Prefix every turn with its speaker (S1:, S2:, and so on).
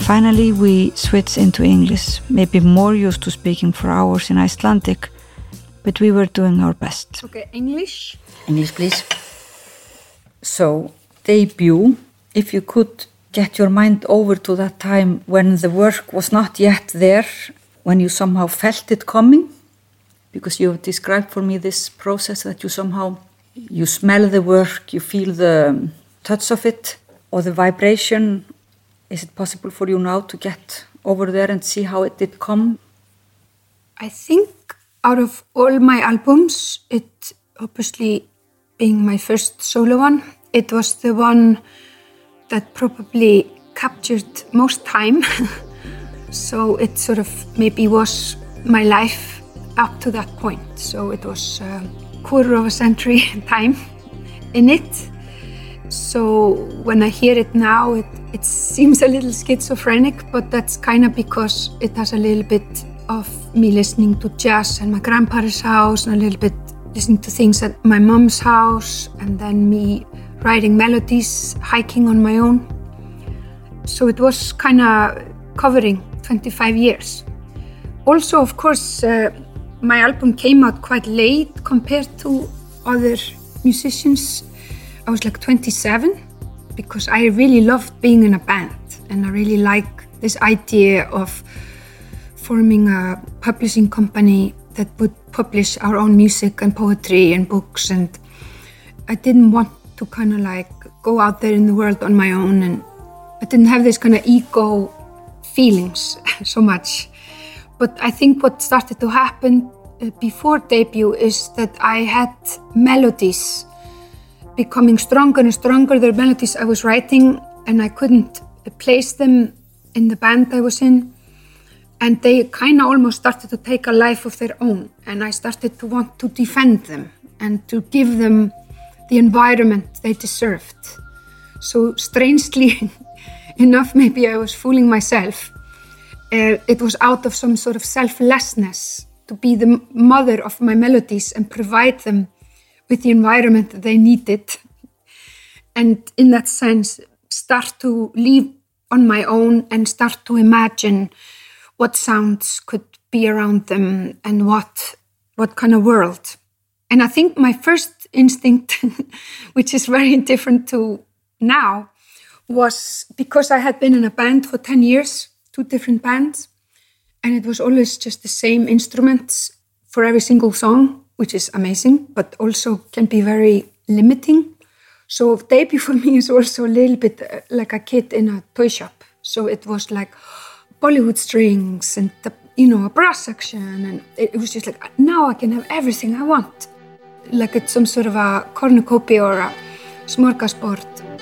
S1: Finally, we switched into English, maybe more used to speaking for hours in Icelandic, but we were doing our best.
S2: Okay, English.
S3: English, please. So, debut, if you could get your mind over to that time when the work was not yet there, when you somehow felt it coming, because you have described for me this process that you smell the work, you feel the touch of it, or the vibration. Is it possible for you now to get over there and see how it did come?
S2: I think out of all my albums, it obviously being my first solo one, it was the one that probably captured most time. So it sort of maybe was my life up to that point. So it was a quarter of a century time in it. So when I hear it now, it seems a little schizophrenic, but that's kind of because it has a little bit of me listening to jazz in my grandparents' house and a little bit listening to things at my mom's house, and then me writing melodies, hiking on my own. So it was kind of covering 25 years. Also, of course, my album came out quite late compared to other musicians. I was like 27 because I really loved being in a band, and I really like this idea of forming a publishing company that would publish our own music and poetry and books, and I didn't want to kind of like go out there in the world on my own, and I didn't have this kind of ego feelings so much. But I think what started to happen before debut is that I had melodies becoming stronger and stronger. The melodies I was writing, and I couldn't place them in the band I was in. And they kind of almost started to take a life of their own. And I started to want to defend them and to give them the environment they deserved. So strangely enough, maybe I was fooling myself. It was out of some sort of selflessness to be the mother of my melodies and provide them with the environment that they needed. And in that sense, start to live on my own and start to imagine what sounds could be around them and what kind of world. And I think my first instinct, which is very different to now, was because I had been in a band for 10 years, 2 different bands, and it was always just the same instruments for every single song, which is amazing, but also can be very limiting. So debut for me is also a little bit like a kid in a toy shop. So it was like Bollywood strings and a brass section, and it was just like, now I can have everything I want. Like it's some sort of a cornucopia or a smorgasbord.